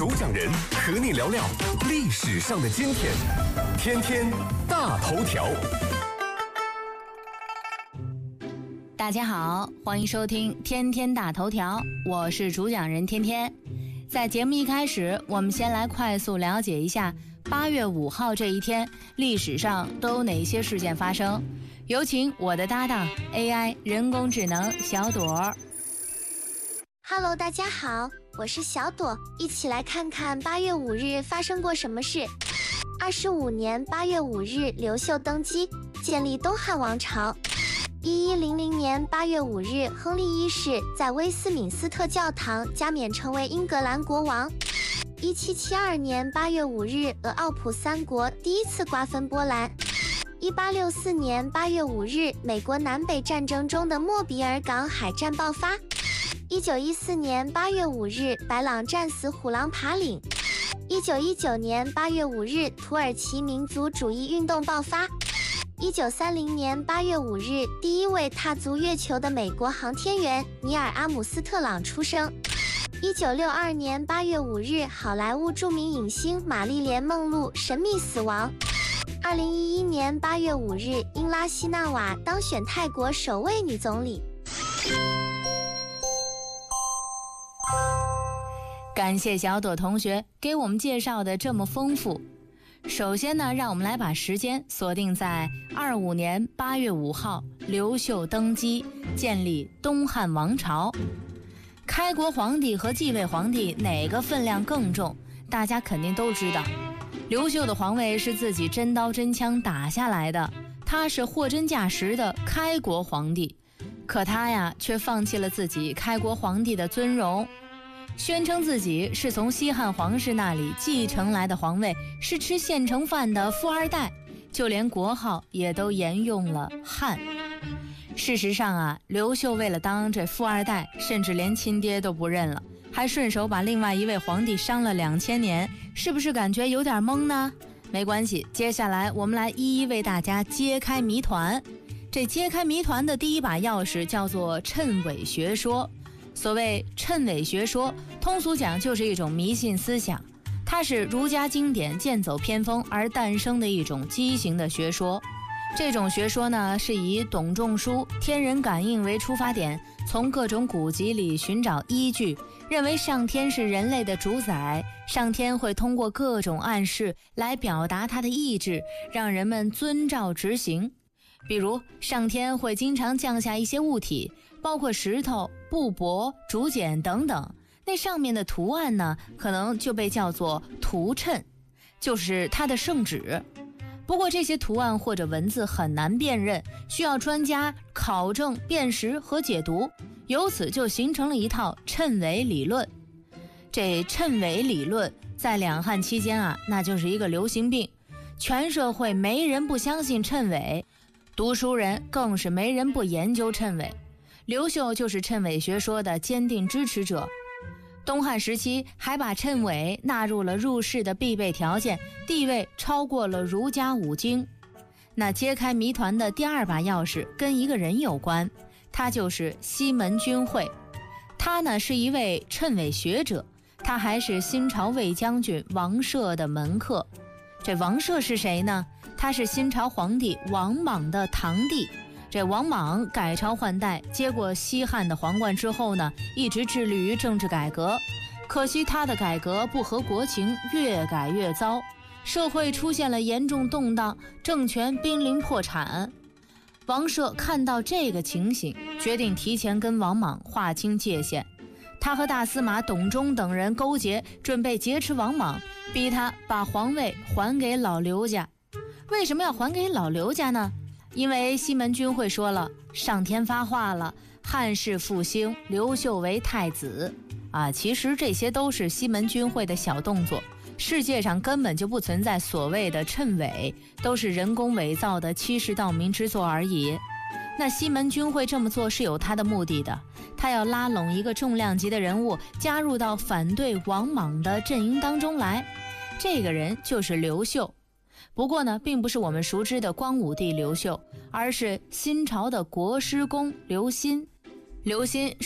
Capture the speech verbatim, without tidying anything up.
主讲人和你聊聊历史上的今天，天天大头条。 大家好，欢迎收听天天大头条，我是主讲人天天。在节目一开始，我们先来快速了解一下八月五号这一天历史上都有哪些事件发生。有请我的搭档 A I 人工智能小朵。 Hello， 大家好，我是小朵，一起来看看八月五日发生过什么事。二十五年八月五日，刘秀登基，建立东汉王朝。一一零零年八月五日，亨利一世在威斯敏斯特教堂加冕成为英格兰国王。一七七二年八月五日，俄奥普三国第一次瓜分波兰。一八六四年八月五日，美国南北战争中的莫比尔港海战爆发。一九一四年八月五日，白朗战死虎狼爬岭。一九一九年八月五日，土耳其民族主义运动爆发。一九三零年八月五日，第一位踏足月球的美国航天员尼尔·阿姆斯特朗出生。一九六二年八月五日，好莱坞著名影星玛丽莲·梦露神秘死亡。二零一一年八月五日，英拉希纳瓦当选泰国首位女总理。 感谢小朵同学给我们介绍的这么丰富。首先呢，让我们来把时间锁定在二五年八月五号，刘秀登基，建立东汉王朝。开国皇帝和继位皇帝哪个分量更重？大家肯定都知道。刘秀的皇位是自己真刀真枪打下来的，他是货真价实的开国皇帝。可他呀，却放弃了自己开国皇帝的尊荣，宣称自己是从西汉皇室那里继承来的皇位，是吃现成饭的富二代，就连国号也都沿用了汉。事实上啊，刘秀为了当这富二代，甚至连亲爹都不认了，还顺手把另外一位皇帝伤了两千年，是不是感觉有点懵呢？没关系，接下来我们来一一为大家揭开谜团。这揭开谜团的第一把钥匙叫做谶纬学说。所谓谶纬学说，通俗讲就是一种迷信思想，它是儒家经典剑走偏锋而诞生的一种畸形的学说。这种学说呢，是以董仲舒天人感应为出发点，从各种古籍里寻找依据，认为上天是人类的主宰，上天会通过各种暗示来表达他的意志，让人们遵照执行。比如上天会经常降下一些物体，包括石头、布帛、竹简等等，那上面的图案呢，可能就被叫做图谶，就是它的圣旨。不过这些图案或者文字很难辨认，需要专家考证、辨识和解读，由此就形成了一套谶纬理论。这谶纬理论在两汉期间啊，那就是一个流行病，全社会没人不相信谶纬，读书人更是没人不研究谶纬。刘秀就是谶纬学说的坚定支持者。东汉时期还把谶纬纳入了入仕的必备条件，地位超过了儒家五经。那揭开谜团的第二把钥匙跟一个人有关，他就是西门君会。他呢是一位谶纬学者，他还是新朝魏将军王舍的门客。这王舍是谁呢？他是新朝皇帝王莽的堂弟。这王莽改朝换代，接过西汉的皇冠之后呢，一直致力于政治改革。可惜他的改革不合国情，越改越糟，社会出现了严重动荡，政权濒临破产。王舍看到这个情形，决定提前跟王莽划清界限。他和大司马董忠等人勾结，准备劫持王莽，逼他把皇位还给老刘家。为什么要还给老刘家呢？因为西门君会说了，上天发话了，汉室复兴，刘秀为太子啊。其实这些都是西门君会的小动作，世界上根本就不存在所谓的谶纬，都是人工伪造的欺世盗名之作而已。那西门君会这么做是有他的目的的，他要拉拢一个重量级的人物加入到反对王莽的阵营当中来，这个人就是刘秀。不过呢，并不是我们熟知的光武帝刘秀，而是新朝的国师公刘歆。刘歆